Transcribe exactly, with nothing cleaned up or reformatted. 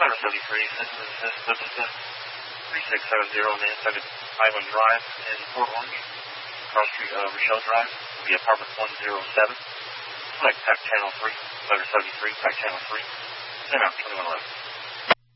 Center seventy-three, this is this, this is this, three six seven zero, Nantucket Island Drive in Port Orange, Cross Street, uh, Rochelle Drive, will be apartment one oh seven. Select Pack Channel three, Center seventy-three, Pack Channel three, send out twenty-one eleven.